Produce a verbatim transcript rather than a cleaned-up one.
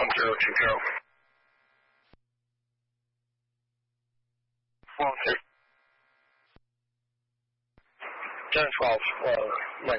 one zero two zero. One two. ten twelve, uh, Mike.